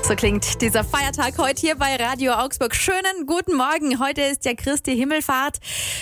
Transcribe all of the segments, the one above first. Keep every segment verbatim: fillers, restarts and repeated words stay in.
So klingt dieser Feiertag heute hier bei Radio Augsburg. Schönen guten Morgen. Heute ist ja Christi Himmelfahrt,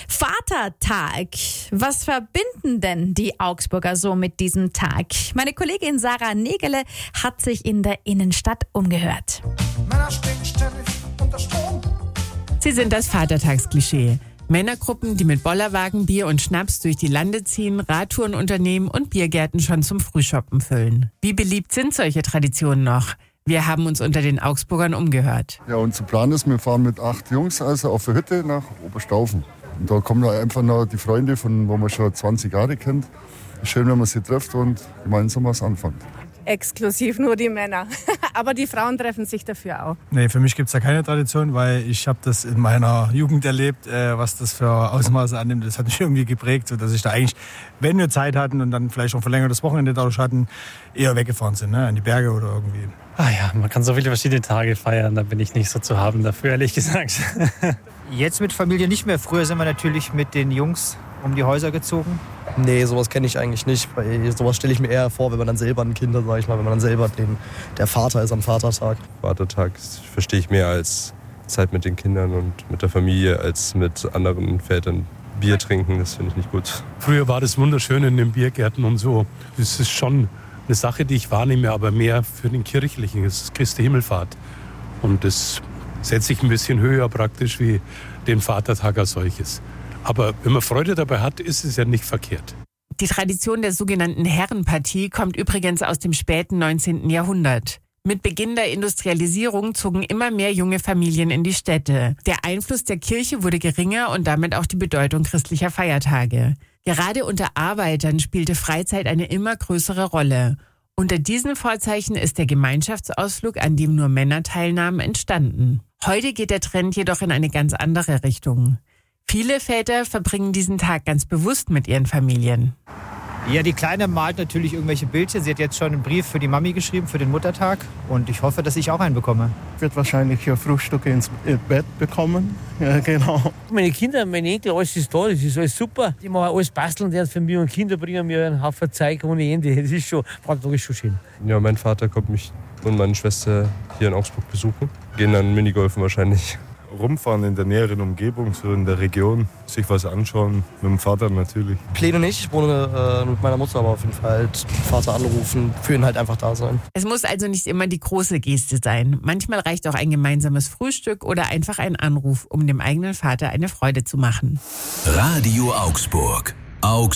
Vatertag. Was verbinden denn die Augsburger so mit diesem Tag? Meine Kollegin Sarah Nägele hat sich in der Innenstadt umgehört. Männer stehen ständig unter Strom. Sie sind das Vatertagsklischee. Männergruppen, die mit Bollerwagen, Bier und Schnaps durch die Lande ziehen, Radtouren unternehmen und Biergärten schon zum Frühshoppen füllen. Wie beliebt sind solche Traditionen noch? Wir haben uns unter den Augsburgern umgehört. Ja, unser Plan ist, wir fahren mit acht Jungs also auf der Hütte nach Oberstaufen. Und da kommen dann einfach noch die Freunde, von wo man schon zwanzig Jahre kennt. Schön, wenn man sie trifft und gemeinsam was anfängt. Exklusiv nur die Männer. Aber die Frauen treffen sich dafür auch. Nee, für mich gibt es da keine Tradition, weil ich habe das in meiner Jugend erlebt, äh, was das für Ausmaße annimmt. Das hat mich irgendwie geprägt, sodass ich da eigentlich, wenn wir Zeit hatten und dann vielleicht auch ein verlängertes Wochenende dadurch hatten, eher weggefahren sind, ne, in die Berge oder irgendwie. Ah ja, man kann so viele verschiedene Tage feiern, da bin ich nicht so zu haben dafür, ehrlich gesagt. Jetzt mit Familie nicht mehr. Früher sind wir natürlich mit den Jungs um die Häuser gezogen. Nee, sowas kenne ich eigentlich nicht. Weil sowas stelle ich mir eher vor, wenn man dann selber ein Kind hat, sag ich mal, wenn man dann selber den, der Vater ist am Vatertag. Vatertag verstehe ich mehr als Zeit mit den Kindern und mit der Familie, als mit anderen Vätern. Bier trinken, das finde ich nicht gut. Früher war das wunderschön in den Biergärten und so. Das ist schon eine Sache, die ich wahrnehme, aber mehr für den Kirchlichen. Es ist Christi Himmelfahrt. Und das setze ich ein bisschen höher praktisch wie den Vatertag als solches. Aber wenn man Freude dabei hat, ist es ja nicht verkehrt. Die Tradition der sogenannten Herrenpartie kommt übrigens aus dem späten neunzehnten Jahrhundert. Mit Beginn der Industrialisierung zogen immer mehr junge Familien in die Städte. Der Einfluss der Kirche wurde geringer und damit auch die Bedeutung christlicher Feiertage. Gerade unter Arbeitern spielte Freizeit eine immer größere Rolle. Unter diesen Vorzeichen ist der Gemeinschaftsausflug, an dem nur Männer teilnahmen, entstanden. Heute geht der Trend jedoch in eine ganz andere Richtung. Viele Väter verbringen diesen Tag ganz bewusst mit ihren Familien. Ja, die Kleine malt natürlich irgendwelche Bildchen. Sie hat jetzt schon einen Brief für die Mami geschrieben, für den Muttertag. Und ich hoffe, dass ich auch einen bekomme. Wird wahrscheinlich hier Frühstücke ins Bett bekommen. Ja, genau. Meine Kinder, meine Enkel, alles ist da. Das ist alles super. Die machen alles basteln, die für mich und Kinder bringen mir einen Haufen Zeug ohne Ende. Das ist schon, Vatertag ist schon schön. Ja, mein Vater kommt mich und meine Schwester hier in Augsburg besuchen. Gehen dann Minigolfen wahrscheinlich. Rumfahren in der näheren Umgebung, so in der Region, sich was anschauen, mit dem Vater natürlich. Pläne nicht, ich wohne äh, mit meiner Mutter, aber auf jeden Fall halt Vater anrufen, für ihn halt einfach da sein. Es muss also nicht immer die große Geste sein. Manchmal reicht auch ein gemeinsames Frühstück oder einfach ein Anruf, um dem eigenen Vater eine Freude zu machen. Radio Augsburg. Augsburg.